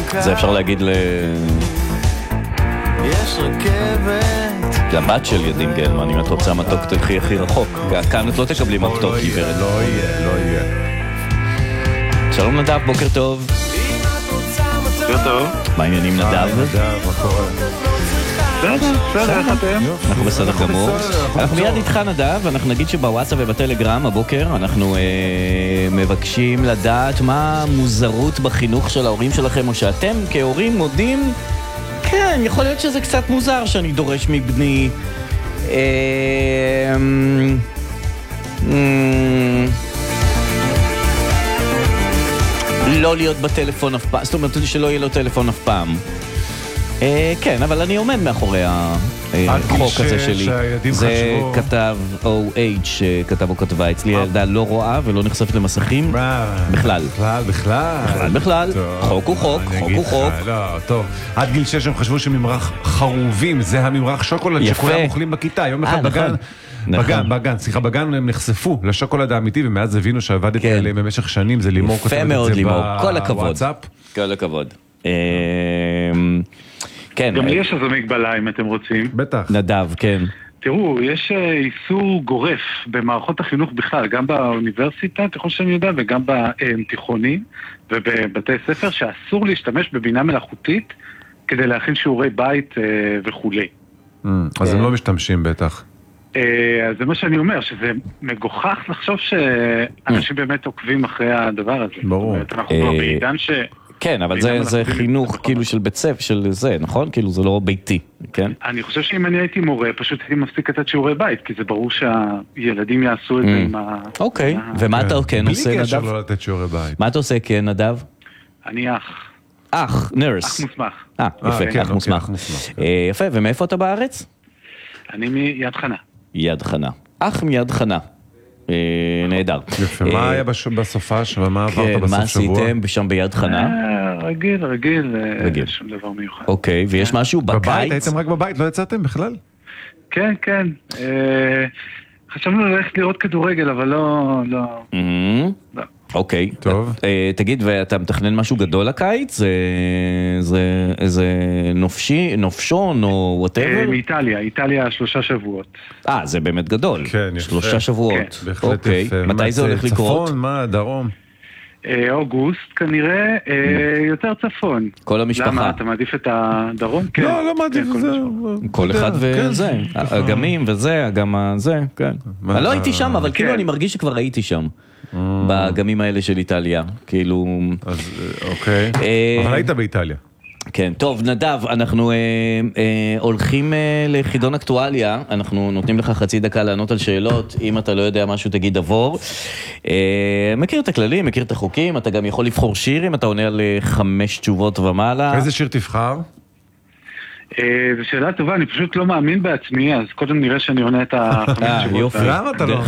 זה אפשר להגיד יש רכבת לבת של ידין גלמן, אם את רוצה מתוק תלכי הכי רחוק. כאן את לא תקבלי מתוק גברת. לא יהיה. שלום נדב, בוקר טוב. בוקר טוב. מה העניינים נדב? מה קורה? בסדר, איך אתם? אנחנו בסדר גמור. אנחנו מיד איתך נדב, אנחנו נגיד שבוואטסאפ ובטלגרם הבוקר אנחנו מבקשים לדעת מה המוזרות בחינוך של ההורים שלכם, או שאתם כהורים מודים, כן, יכול להיות שזה קצת מוזר שאני דורש מבני לא להיות בטלפון אף פעם, זאת אומרת שלא יהיה לו טלפון אף פעם. כן, אבל אני עומד מאחורי החוק הזה שלי. זה כתב OH, כתב או כתבה אצלי, הילדה לא רואה ולא נחשפת למסכים בכלל. בכלל. חוק הוא חוק, חוק הוא חוק. לא, טוב. עד גיל 6 הם חשבו שממרח חרובים, זה הממרח שוקולד שכולם אוכלים בכיתה. יום אחד בגן הם נחשפו לשוקולד האמיתי, ומאז הבינו שעבדתי עליהם במשך שנים, זה לימור כותבת את זה בוואטסאפ. כל הכבוד. כן. גם יש איזו מגבלה אם אתם רוצים. בטח. נדב, כן. תראו, יש איסור גורף במערכות החינוך בכלל, גם באוניברסיטה, ככל שאני יודע, וגם בתיכונים ובבתי ספר, שאסור להשתמש בבינה מלאכותית כדי להכין שיעורי בית וכולי. אז הם לא משתמשים בטח. אז זה מה שאני אומר, שזה מגוחך לחשוב שאנשים באמת עוקבים אחרי הדבר הזה. ברור. אנחנו כבר בעידן ש... כן, אבל זה חינוך כאילו של בית ספר, של זה, נכון? כאילו זה לא ביתי, כן? אני חושב שאם אני הייתי מורה, פשוט הייתי מפסיק לתת שיעורי בית, כי זה ברור שהילדים יעשו את זה עם ה... אוקיי, ומה אתה כן עושה, נדב? בלי קשר לא לתת שיעורי בית. מה אתה עושה כן, נדב? אני אח, נרס. אח מוסמך. יפה, אח מוסמך. יפה, ומאיפה אתה בארץ? אני מיד חנה. יד חנה. אח מיד חנה. נהדר. יפה, מה היה בסופש ומה עברת בסוף שבוע? מה עשיתם שם ביד חנה? רגיל, שום דבר מיוחד. אוקיי, ויש משהו בקיץ? בבית? הייתם רק בבית? לא יצאתם בכלל? כן. חשבנו ללכת לראות כדורגל, אבל לא. אוקיי. טוב. תגיד, ואתה מתכנן משהו גדול לקיץ? זה איזה נופשון או whatever? מאיטליה 3 שבועות. זה באמת גדול. כן, יפה. 3 שבועות. בהחלט יפה. מתי זה הולך לקרות? צפון, מה, דרום? אוגוסט כנראה, יותר צפון. כל המשפחה. למה, אתה מעדיף את הדרום? לא מעדיף את זה. כל אחד וזה. אגמים וזה, אגם הזה, כן. אני לא הייתי שם, אבל כאילו אני מרגיש שכבר הייתי שם. באגמים האלה של איטליה, כאילו... אז אוקיי. אבל היית באיטליה. כן, טוב, נדב, אנחנו הולכים לחידון אקטואליה, אנחנו נותנים לך חצי דקה לענות על שאלות, אם אתה לא יודע משהו תגיד עבור. מכיר את הכללים, מכיר את החוקים, אתה גם יכול לבחור שיר אם אתה עונה על 5 תשובות ומעלה. איזה שיר תבחר? זו שאלה טובה, אני פשוט לא מאמין בעצמי, אז קודם נראה שאני עונה את 5 תשובות. למה אתה לא?